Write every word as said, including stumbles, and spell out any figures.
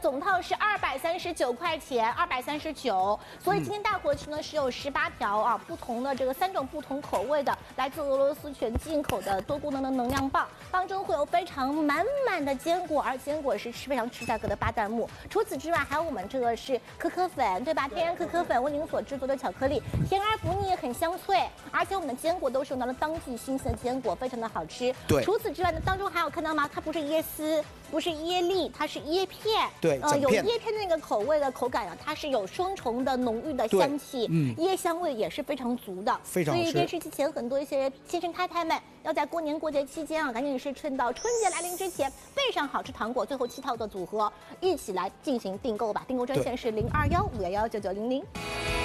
总套是二百三十九块钱，二百三十九。所以今天大活期呢是有十八条啊，不同的这个三种不同口味的，来自俄罗斯全进口的多功能的能量棒，当中会有非常满满的坚果，而坚果是吃非常吃价格的巴旦木。除此之外，还有我们这个是可可粉，对吧？天然可可粉为您所制作的巧克力，甜而不腻，很香脆，而且我们的坚果都是用到了当季新鲜的坚果，非常的好吃。 对。 除此之外呢，当中还有看到吗？它不是椰丝，不是椰粒，它是椰片。 对， 呃，有片椰片的那个口味的口感啊，它是有双重的浓郁的香气，嗯，椰香味也是非常足的， 非常好吃。 所以电视机前很多一些先生太太们要在过年过节期间啊，赶紧是趁到春节来临之前备上好吃糖果，最后七套的组合一起来进行订购吧。订购专线是零二幺五幺幺九九零零。